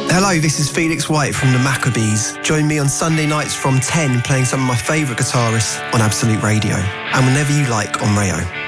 Hello, this is Felix White from the Maccabees. Join me on Sunday nights from 10 playing some of my favourite guitarists on Absolute Radio. And whenever you like on Rayo.